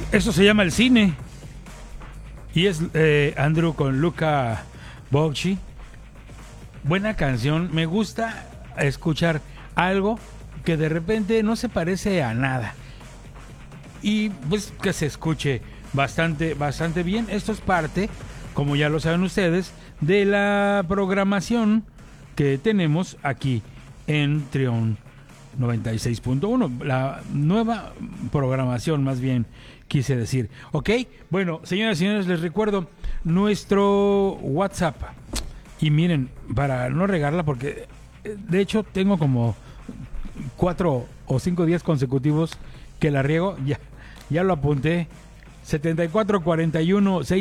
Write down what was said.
Eso se llama el cine. Y es Andrew con Luca Bocci. Buena canción. Me gusta escuchar algo que de repente no se parece a nada. Y pues que se escuche bastante bien. Esto es parte, como ya lo saben ustedes, de la programación que tenemos aquí en Trión 96.1. La nueva programación, más bien quise decir. Ok, bueno, señoras y señores, les recuerdo nuestro WhatsApp. Y miren, para no regarla, porque de hecho tengo como 4 o 5 días consecutivos que la riego, ya lo apunté. 7441